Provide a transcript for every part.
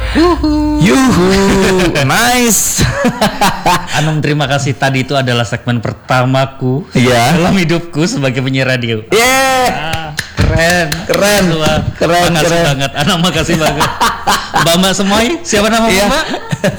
Yuhu, nice. Anum, terima kasih. Tadi itu adalah segmen pertamaku Iya. dalam hidupku sebagai penyiar radio. Keren. Makasih banget. Anum, makasih banget. Mbak Semoy, siapa nama Iya. Mbak?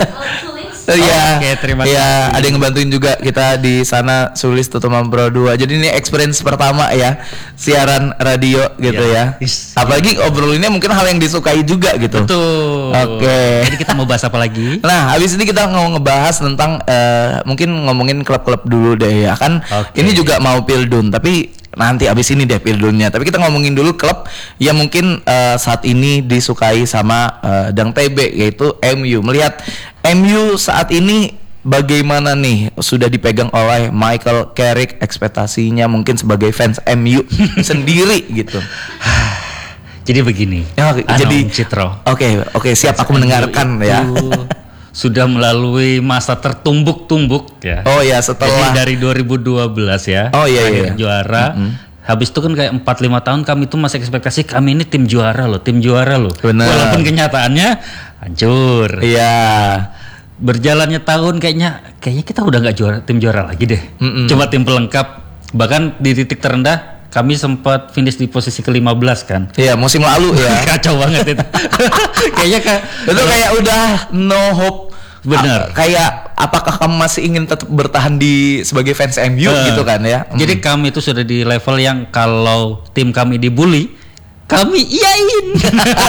Iya. Oke, terima kasih. Iya, ada yang ngebantuin juga kita di sana, Sulis Tutuman Pro 2. Jadi ini experience pertama ya, siaran radio gitu Iya. ya. Apalagi obrolinnya mungkin hal yang disukai juga gitu. Betul. Oke. Jadi kita mau bahas apa lagi? Nah, habis ini kita mau ngebahas tentang mungkin ngomongin klub-klub dulu deh ya kan. Oke. Ini juga mau Pildun, tapi nanti abis ini deh Pildunnya. Tapi kita ngomongin dulu klub yang mungkin saat ini disukai sama Dang TB, yaitu MU. Melihat MU saat ini bagaimana nih, sudah dipegang oleh Michael Carrick, ekspektasinya mungkin sebagai fans MU sendiri gitu. Jadi begini. Ya, jadi Citro. Oke, siap, aku mendengarkan ya. Sudah melalui masa tertumbuk-tumbuk ya. Oh ya, setelah Jadi dari 2012 ya. Oh, iya, terakhir iya. juara. Habis itu kan kayak 4-5 tahun kami itu masih ekspektasi kami ini tim juara loh. Benar. Walaupun kenyataannya hancur. Iya. Berjalannya tahun kayaknya kita udah nggak tim juara lagi deh. Cuma tim pelengkap. Bahkan di titik terendah kami sempat finish di posisi ke-15 kan. Iya, musim lalu ya. Kacau banget itu. Kayaknya Itu kayak udah no hope. Benar. Kayak apakah kamu masih ingin tetap bertahan sebagai fans MU gitu kan ya? Jadi kami itu sudah di level yang kalau tim kami dibully, kami iyain.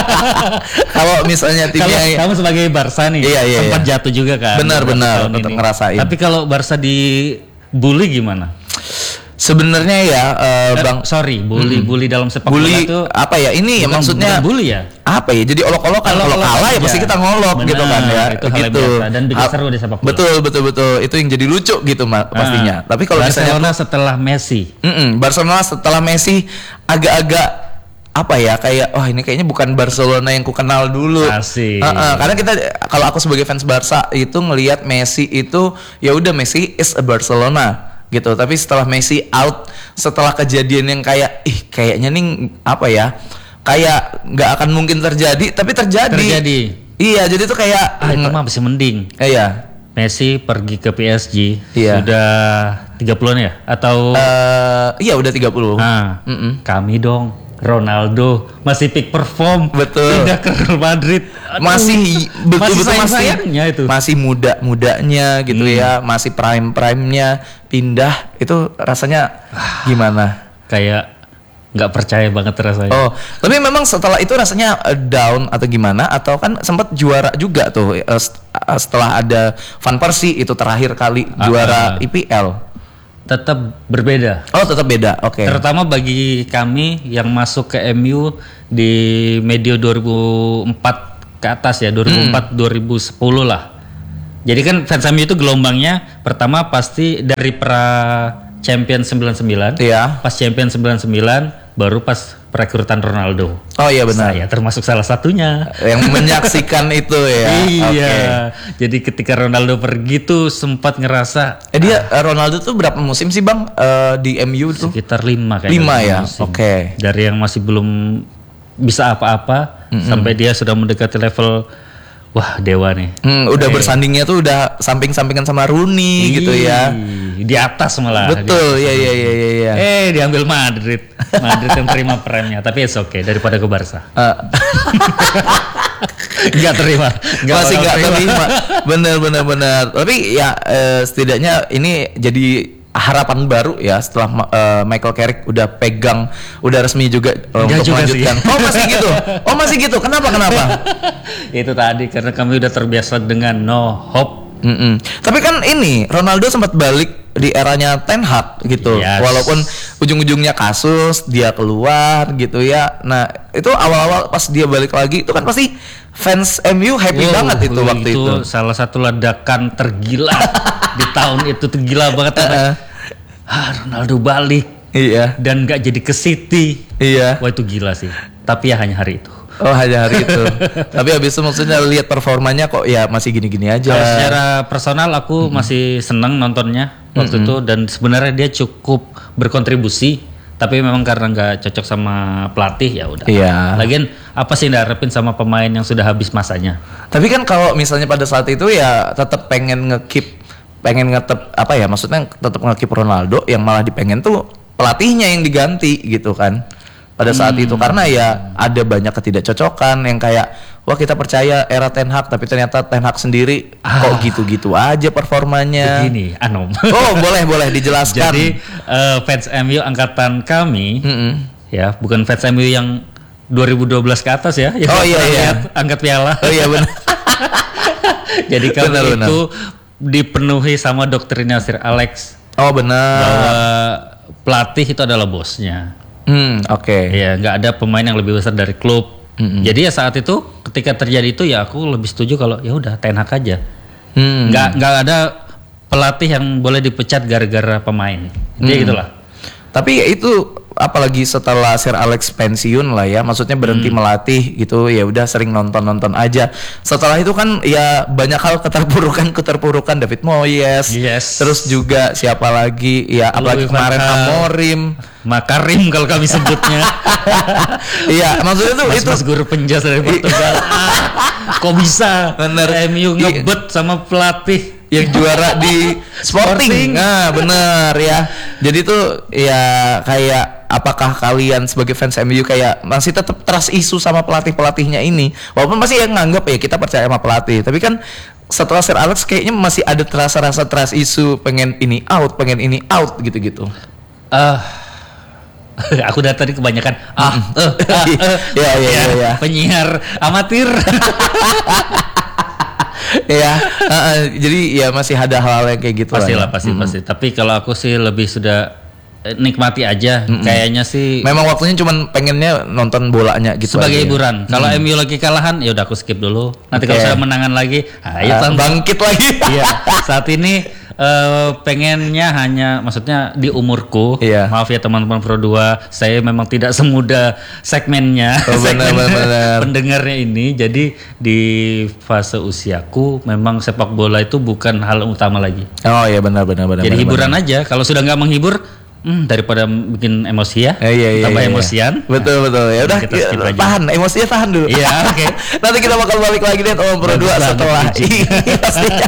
Kalau misalnya Kalau timnya kamu sebagai Barca nih, Iya, sempat jatuh juga kan. Benar, tahun tetap ini. ngerasain. Tapi kalau Barca dibully gimana? sebenarnya ya Bang, bully dalam sepak bola bully itu apa ya ini ya, maksudnya bukan bully ya. apa ya, jadi olok-olokan, kalau kalah ya pasti kita ngolok. Benar, gitu kan ya, itu hal yang gitu. biasa dan bikin seru di sepak bola. Betul itu yang jadi lucu gitu pastinya. Tapi kalau Barcelona misalnya setelah Messi, Barcelona setelah Messi agak-agak apa ya, kayak wah ini kayaknya bukan Barcelona yang ku kenal dulu. Asik. Karena kalau aku sebagai fans Barca itu ngelihat Messi itu ya udah, Messi is a Barcelona gitu. Tapi setelah Messi out, setelah kejadian yang kayak kayaknya nih apa ya, kayak nggak akan mungkin terjadi, tapi terjadi. Iya, jadi tuh kayak itu mah masih mending. Iya. Messi pergi ke PSG Iya. sudah 30-an ya atau iya udah 30. Kami dong Ronaldo masih peak perform, Betul. pindah ke Real Madrid. Aduh, Masih betul-betul sayang-sayangnya itu. Masih mudanya gitu ya, masih prime-nya pindah, itu rasanya gimana? Kayak nggak percaya banget rasanya. Oh, tapi memang setelah itu rasanya down atau gimana? Atau kan sempat juara juga tuh setelah ada Van Persie itu terakhir kali juara IPL. Tetap berbeda. Oh, tetap beda. Oke. Terutama bagi kami yang masuk ke MU di medio 2004 ke atas ya, 2004 2010 lah. Jadi kan fans MU itu gelombangnya pertama pasti dari pra Champion 99. Iya. Pas Champion 99 baru pas perekrutan Ronaldo. Oh iya benar. Saya termasuk salah satunya yang menyaksikan itu ya. Iya. Okay. Jadi ketika Ronaldo pergi tuh sempat ngerasa Ronaldo tuh berapa musim sih Bang di MU tuh? sekitar 5 kayaknya. 5 ya. Musim. Oke. Dari yang masih belum bisa apa-apa sampai dia sudah mendekati level wah dewa nih. Udah bersandingnya tuh udah samping-sampingan sama Rooney gitu ya. Di atas malah. Betul, iya. Diambil Madrid yang terima premnya, tapi it's okay daripada ke Barca. Nggak terima. Masih nggak terima. Bener. Tapi ya setidaknya ini jadi harapan baru ya setelah Michael Carrick udah pegang, udah resmi juga untuk juga melanjutkan. sih. Oh masih gitu. Kenapa? Itu tadi karena kami udah terbiasa dengan no hope. Tapi kan ini Ronaldo sempat balik di eranya Ten Hag gitu. Yes. Walaupun ujung-ujungnya kasus, dia keluar gitu ya. Nah, itu awal-awal pas dia balik lagi itu kan pasti fans MU happy banget itu waktu itu. Itu salah satu ledakan tergila di tahun itu, tergila banget. Ronaldo balik. Iya. Dan nggak jadi ke City. Iya. Wah itu gila sih. Tapi ya hanya hari itu. Oh hanya hari itu. Tapi habis itu maksudnya lihat performanya kok ya masih gini-gini aja. Kalau secara personal aku masih senang nontonnya waktu itu, dan sebenarnya dia cukup berkontribusi Tapi memang karena nggak cocok sama pelatih ya udah. Iya. Lagian apa sih yang diharapin sama pemain yang sudah habis masanya? Tapi kan kalau misalnya pada saat itu ya tetap pengen apa ya, maksudnya tetap nge-keep Ronaldo, yang malah dipengen tuh pelatihnya yang diganti gitu kan. Pada saat itu karena ya ada banyak ketidakcocokan yang kayak wah kita percaya era Ten Hag tapi ternyata Ten Hag sendiri kok gitu-gitu aja performanya. Begini, Anom. Oh, boleh dijelaskan. Jadi fans MU angkatan kami ya, bukan fans MU yang 2012 ke atas ya. Yang Oh iya. lihat angkat piala. Oh iya benar. Jadi kami Benar. itu dipenuhi sama doktrinnya Sir Alex Oh benar. bahwa pelatih itu adalah bosnya. Oke. Ya, nggak ada pemain yang lebih besar dari klub. Jadi ya saat itu ketika terjadi itu ya aku lebih setuju kalau ya udah Ten Hag aja. Nggak ada pelatih yang boleh dipecat gara-gara pemain. Jadi gitulah. Tapi ya itu apalagi setelah Sir Alex pensiun lah ya, maksudnya berhenti melatih gitu, ya udah sering nonton aja. Setelah itu kan ya banyak hal keterpurukan David Moyes. Yes. Terus juga siapa lagi ya, apalagi Louis van kemarin Gaal. Amorim. Makarim kalau kami sebutnya. Iya, maksudnya tuh itu Mas guru penjas dari Portugal. Kok bisa? Bener. MU ngebet sama pelatih yang juara di Sporting. Nah, bener ya. Jadi tuh ya kayak apakah kalian sebagai fans MU kayak masih tetap trust isu sama pelatihnya ini? Walaupun pasti yang nganggap ya kita percaya sama pelatih, tapi kan setelah Sir Alex kayaknya masih ada rasa trust isu, pengen ini out gitu-gitu. Aku dari tadi kebanyakan Ya. penyiar amatir. Ya, jadi ya masih ada hal-hal yang kayak gitu Pastilah, lah. pasti. Tapi kalau aku sih lebih sudah nikmati aja. Kayaknya sih Memang waktunya cuman pengennya nonton bolanya gitu sebagai aja. hiburan. Kalau MU lagi kalahan, ya udah aku skip dulu. Nanti kalau Oke. sudah menangan lagi, ayo tonton. Bangkit lagi. Iya. Saat ini pengennya hanya, maksudnya di umurku. Iya. Maaf ya teman-teman Pro 2, saya memang tidak semudah segmennya, Oh, benar, segmen benar. pendengarnya ini. Jadi di fase usiaku memang sepak bola itu bukan hal utama lagi. Oh iya benar. Jadi hiburan aja. Kalau sudah nggak menghibur, daripada bikin emosi ya, Iya, tambah iya. emosian. Betul. Ya udah Kita skip aja. tahan, emosinya tahan dulu. Iya, oke. Nanti kita bakal balik lagi deh Om Pro 2 Bagus banget, setelah bridging. ini pastinya.